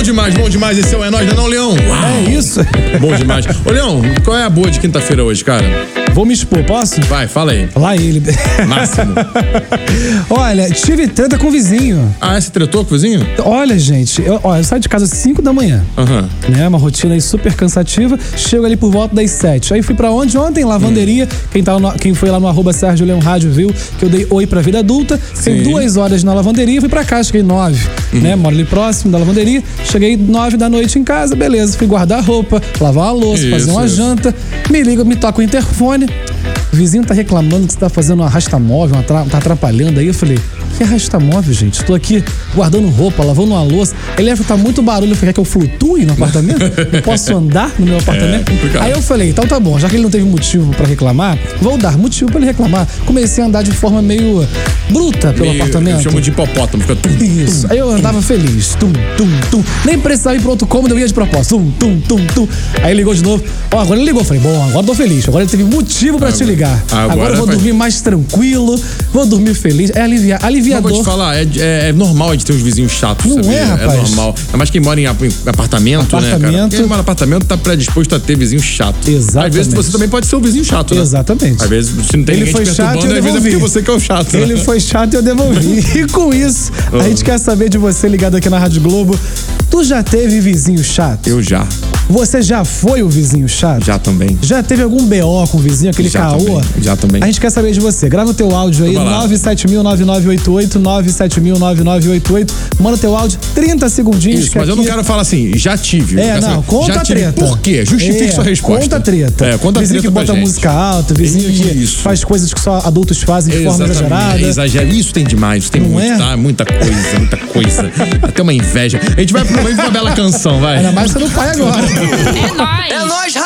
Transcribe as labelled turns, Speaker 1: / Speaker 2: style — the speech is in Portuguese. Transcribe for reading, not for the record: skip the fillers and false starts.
Speaker 1: demais, bom demais. Esse é Nós, não, Leão? Uau.
Speaker 2: É isso.
Speaker 1: Bom demais. Ô, Leão, qual é a boa de quinta-feira hoje, cara?
Speaker 2: Vou me expor, posso?
Speaker 1: Vai, fala aí.
Speaker 2: Lá ele.
Speaker 1: Máximo.
Speaker 2: Olha, tive treta com o vizinho.
Speaker 1: Ah, você tretou com o vizinho?
Speaker 2: Olha, gente, eu saio de casa às 5 da manhã. Né? Uma rotina aí super cansativa. Chego ali por volta das 7. Aí fui pra onde? Ontem, lavanderia. Quem foi lá no @Sérgio Leão Rádio viu que eu dei oi pra vida adulta. Fiquei 2 horas na lavanderia, fui pra casa, cheguei 9. Né? Moro ali próximo da lavanderia. Cheguei 9 da noite em casa, beleza. Fui guardar a roupa, lavar a louça, fazer uma janta. Me toca o interfone. O vizinho tá reclamando que você tá fazendo um arrasta-móvel, tá atrapalhando aí. Eu falei, que arrasta-móvel, gente? Estou aqui guardando roupa, lavando uma louça. Ele acha que tá muito barulho. Eu falei, quer que eu flutue no apartamento? Não posso andar no meu apartamento? Aí eu falei, então tá bom, já que ele não teve motivo pra reclamar, vou dar motivo pra ele reclamar. Comecei a andar de forma meio bruta pelo apartamento.
Speaker 1: Eu chamo de hipopótamo, fica tum.
Speaker 2: Isso. Aí eu andava feliz. Tum, tum, tum. Nem precisava ir pro outro cômodo, eu ia de propósito. Tum, tum, tum, tum. Aí ligou de novo. Agora ele ligou. Eu falei, bom, agora tô feliz. Agora ele teve motivo pra te ligar. Agora eu vou dormir mais tranquilo, vou dormir feliz. É aliviador.
Speaker 1: Mas vou te falar, é normal de ter uns vizinhos chatos,
Speaker 2: não
Speaker 1: sabia?
Speaker 2: É, rapaz.
Speaker 1: É normal. Mas quem mora em apartamento, né, cara? Quem mora em apartamento tá predisposto a ter vizinho chato.
Speaker 2: Exatamente.
Speaker 1: Às vezes você também pode ser um vizinho chato, né?
Speaker 2: Exatamente.
Speaker 1: Às vezes, se não tem ninguém te perturbando, às vezes é porque você que é o chato.
Speaker 2: Ele foi chato e eu devolvi. E com isso, a gente quer saber de você ligado aqui na Rádio Globo. Tu já teve vizinho chato?
Speaker 1: Eu já.
Speaker 2: Você já foi o vizinho chato?
Speaker 1: Já também.
Speaker 2: Já teve algum BO com o vizinho, aquele caô?
Speaker 1: Já também.
Speaker 2: A gente quer saber de você. Grava o teu áudio aí, 9709988, 9709988. Manda teu áudio, 30 segundinhos.
Speaker 1: Isso, mas eu não quero falar assim, já tive.
Speaker 2: Conta a treta.
Speaker 1: Por quê? Justifique sua resposta.
Speaker 2: Conta a treta.
Speaker 1: Conta
Speaker 2: vizinho
Speaker 1: a treta
Speaker 2: que bota música alta, vizinho que faz coisas que só adultos fazem de forma exagerada.
Speaker 1: Exagero. Isso tem demais, tem muito, tá? Muita coisa. Até uma inveja. A gente vai pra uma bela canção, vai.
Speaker 2: Ainda mais sendo pai agora.
Speaker 3: É nóis,